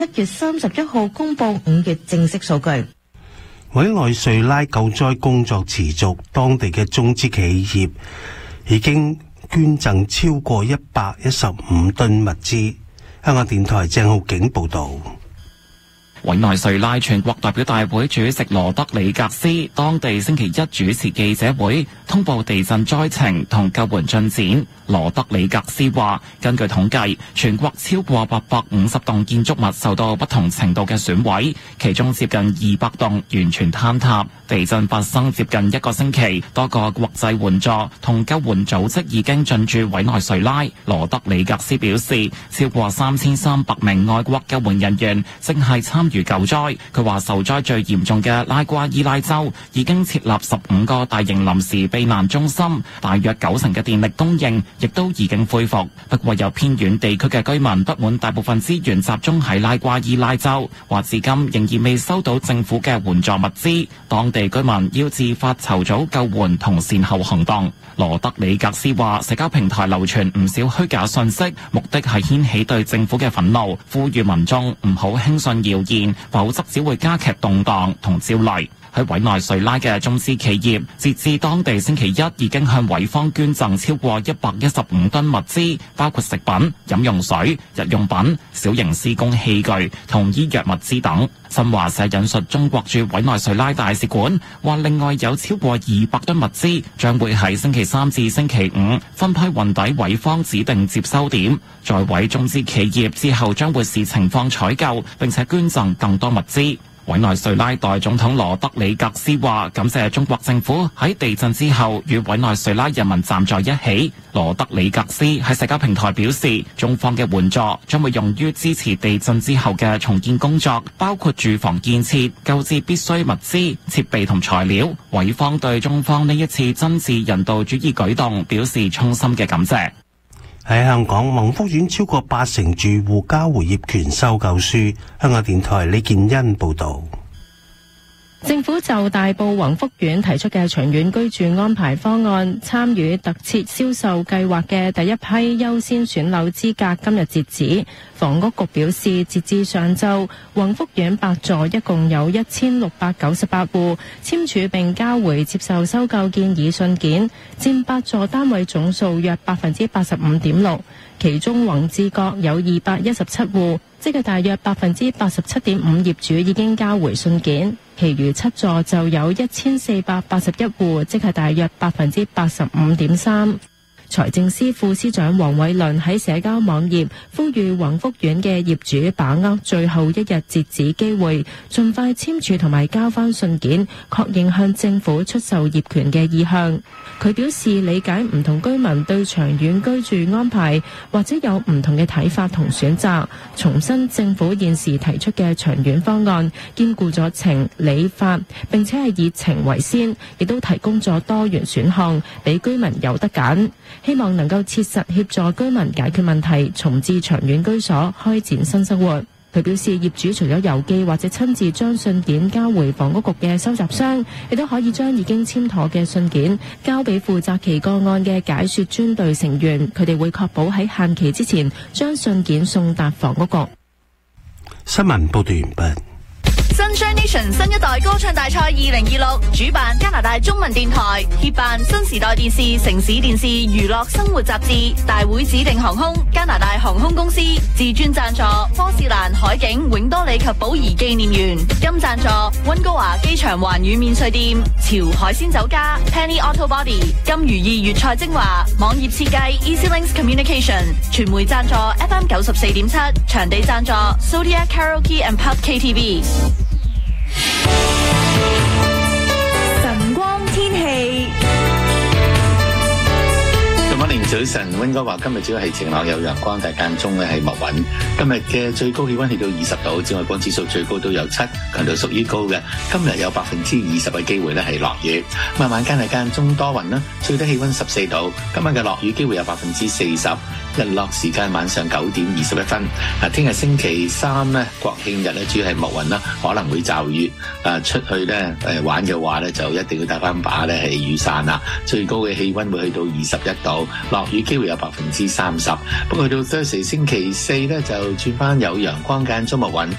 1月31號公布5月正式數據。 委內瑞拉救災工作持續，當地嘅中資企業已經捐贈超過115噸物資。香港電台鄭浩景報道。 委內瑞拉全國代表大會主席羅德里格斯當地星期一主持記者會，通報地震災情同救援進展。羅德里格斯話，根據統計，全國超過850棟建築物受到不同程度嘅損毀，其中接近200棟完全坍塌。地震發生接近1個星期，多個國際援助同救援組織已經進駐委內瑞拉。羅德里格斯表示，超過3300名外國救援人員正係參與救災。佢話受災最嚴重嘅拉瓜伊拉州已經設立15個大型臨時避難中心，大約90%嘅電力供應亦都已經恢復。不過有偏遠地區嘅居民不滿大部分資源集中喺拉瓜伊拉州，話至今仍然未收到政府嘅援助物資，當地居民要自發籌組救援同善後行動。羅德里格斯話，社交平台流傳唔少虛假信息，目的係掀起對政府嘅憤怒，呼籲民眾唔好輕信謠言，否則只會加劇動盪同焦慮。喺委內瑞拉嘅中資企業，截至當地星期一已經向委方捐贈超過115噸物資，包括食品、飲用水、日用品、小型施工器具同醫藥物資等。新華社引述中國駐委內瑞拉大使館話，另外有超過200噸物資將會喺星期3至星期5分批運抵委方指定接收點，在委中資企業之後將會視情況採購並且捐贈更多物資。委內瑞拉代總統羅德里格斯話，感謝中國政府喺地震之後與委內瑞拉人民站在一起。羅德里格斯喺社交平台表示，中方嘅援助將會用於支持地震之後嘅重建工作，包括住房建設、購置必需物資、設備同材料。委方對中方呢一次真摯人道主義舉動表示衷心嘅感謝。 喺香港，宏福苑超過80%住戶交回業權收購書。香港電台李建恩報道。 政府就大埔宏福苑提出嘅長遠居住安排方案，參與特設銷售計劃嘅第一批優先選樓資格今日截止。房屋局表示，截至上晝，宏福苑8座一共有1698戶簽署並交回接受收購建議信件，佔8座單位總數約 85.6%。其中宏志閣有217戶，即係大約 87.5% 業主已經交回信件，其餘7座就有1481戶，即係大約 85.3%。財政司副司長黃偉綸喺社交網頁呼籲宏福苑嘅業主把握最後一日截止機會，盡快簽署同埋交翻信件，確認向政府出售業權嘅意向。佢表示理解唔同居民對長遠居住安排或者有唔同嘅睇法同選擇，重申政府現時提出嘅長遠方案兼顧咗情理法，並且係以情為先，亦都提供咗多元選項俾居民有得揀。希望能夠切實協助居民解決問題，重置長遠居所，開展新生活。佢表示，業主除咗郵寄或者親自將信件交回房屋局嘅收集箱，亦都可以將已經簽妥嘅信件交俾負責其個案嘅解說專隊成員，佢哋會確保喺限期之前將信件送達房屋局。 新聞報道完畢。 Sunshine Nation 新一代歌唱大賽2026主辦加拿大中文電台，協辦新時代電視、城市電視、娛樂生活雜誌，大會指定航空加拿大航空公司，至尊贊助科士蘭海景永多里及寶儀紀念園，金贊助溫哥華機場環宇免稅店、潮海鮮酒家、Penny Auto Body、金如意粵菜精華、網頁設計 Easy Links Communication， 傳媒贊助 FM 94.7， 場地贊助 Zodiac Karaoke and Pub KTV。 晨光天氣， 今晚凌早晨，溫哥華今日主要係晴朗有陽光，但間中咧係密雲。今日嘅最高氣溫去到20度，紫外光指數最高都有7，強度屬於高嘅。今日有20%嘅機會咧係落雨，咁晚間係間中多雲啦，最低氣溫14度。今晚嘅落雨機會有40%。日落時間晚上9點21分。聽日星期3咧，國慶日咧主要係密雲啦，可能會驟雨。出去咧玩嘅話咧，就一定要帶翻把咧係雨傘啦。最高嘅氣溫會去到21度，落雨機會有30%。不過去到Thursday星期4咧，就轉翻有陽光間中密雲。